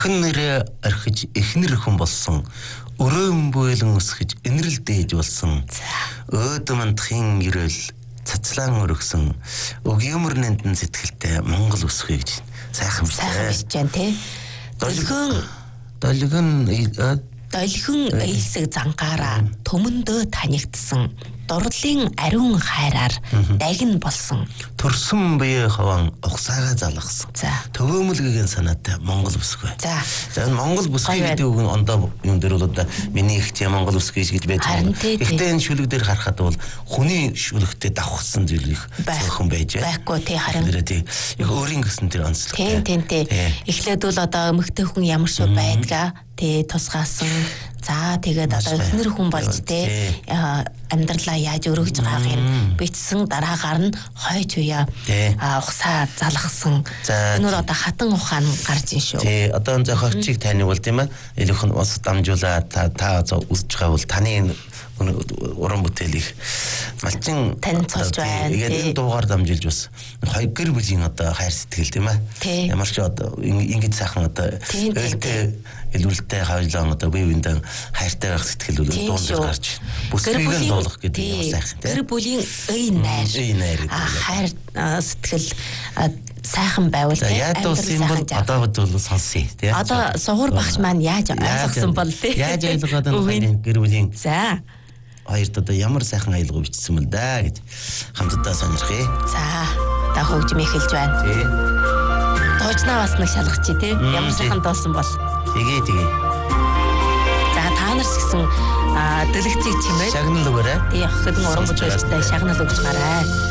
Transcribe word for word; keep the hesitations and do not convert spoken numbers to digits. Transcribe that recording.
Хэн нэрээ орхиж эхнэр хүн болсон. Өрөөн буйлан өсгөж энэрл дээж болсон. Өөдмөндхийн ирэл цацлаан өргсөн. Өгөөмөрнөнд сэтгэлтэй Монгол өсгөе гэж сайхан биш. Сайхан биш ч юм те. Долгион долгион долгион эйлсэг зангаараа төмөндөө танигдсан. Дурлын ариун хайраар дагин болсон. Төрсөн бие хаван угсаага залгасан. За. Төвөөмөлгийн санаатай Монгол бүсгүй. За. За Монгол бүсгүй гэдэг үг нь ондоо юм дээр бол одоо миний ихтэй Монгол бүсгүй гэж байж байгаа. Гэхдээ энэ шүлэг дээр харахад бол хүний шүлэгтэй давхсан зүйл их зөвхөн байж байна. Байхгүй тий харин. Тэр их өөрийн гэсэн тэр онцлог. Тийм тийм тий. Эхлээд бол одоо эмэгтэй хүн ямар шүү байдгаа тий тусгаасан. За тэгээд одоо эхнэр хүн болж те амьдралаа яаж өргөж байгааг бичсэн дараагаар нь хойч уяа ухсаа залгсан. Энэ бол одоо хатан ухаан гарч ин шүү. Тий одоо энэ хойчийг таны бол тийм ээ илүүхэн ус дамжуулаад та та үзэж байгаа бол таны уран бүтээлийг малчин танилцуулж байна. Тэгээд энэ дуугаар дамжуулж бас хоёр гэр бүлийн одоо хайр сэтгэл тийм ээ. Ямар ч одоо ингэж сайхан одоо ээлтэй илүүлэлтэй хавлаа одоо бие биендээ хайртай байх сэтгэл бол дунд гарч бүсгүйг дуулах гэдэг юм сайхан тийм. Гэр бүлийн эй найр хайр сэтгэл сайхан байвал яаж улсын бол одоо бол сонсъё тийм. Одоо сугуур багш маань яаж ойлгосон бол тийм. Яаж ойлгоод энэ гэр бүлийн. За. Хоёрт одоо ямар сайхан аялга бичсэн мэл да гэж хамтдаа сонирхъя. За, та хөгжим эхэлж байна. Тий. Дуучнаа бас нэг шалгачих тий. Ямар сайхан дуусан бол. Тэгээ тэгээ. За, та нар ч гэсэн дэлгэцийг чимээ. Шагнал өгөөрэй. Тий, хөдөн уран бүтээлчтэй шагнал өгч гараа.